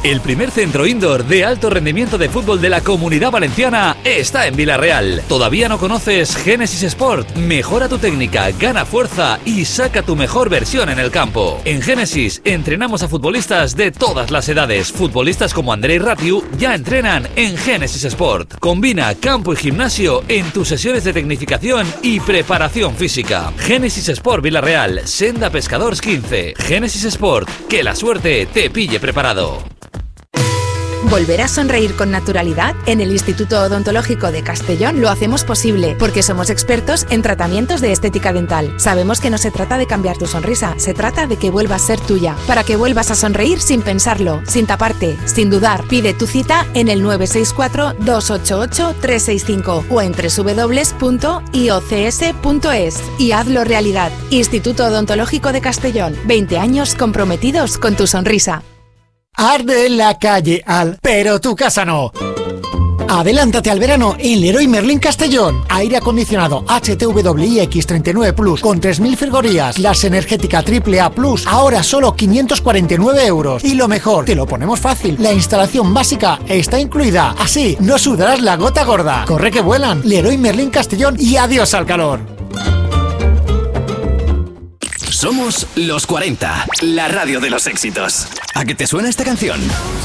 El primer centro indoor de alto rendimiento de fútbol de la Comunidad Valenciana está en Vila-real. ¿Todavía no conoces Génesis Sport? Mejora tu técnica, gana fuerza y saca tu mejor versión en el campo. En Génesis entrenamos a futbolistas de todas las edades. Futbolistas como Andrei Ratiu ya entrenan en Génesis Sport. Combina campo y gimnasio en tus sesiones de tecnificación y preparación física. Génesis Sport Vila-real, Senda Pescadors 15. Génesis Sport, que la suerte te pille preparado. ¿Volver a sonreír con naturalidad? En el Instituto Odontológico de Castellón lo hacemos posible, porque somos expertos en tratamientos de estética dental. Sabemos que no se trata de cambiar tu sonrisa, se trata de que vuelva a ser tuya, para que vuelvas a sonreír sin pensarlo, sin taparte, sin dudar. Pide tu cita en el 964-288-365 o en www.iocs.es y hazlo realidad. Instituto Odontológico de Castellón, 20 años comprometidos con tu sonrisa. Arde la calle Al, pero tu casa no. Adelántate al verano en Leroy Merlin Castellón. Aire acondicionado HTWIX 39 Plus con 3000 frigorías. Gas energética AAA Plus, ahora solo 549 euros. Y lo mejor, te lo ponemos fácil. La instalación básica está incluida. Así no sudarás la gota gorda. Corre que vuelan. Leroy Merlin Castellón y adiós al calor. Somos los 40, la radio de los éxitos. ¿A qué te suena esta canción?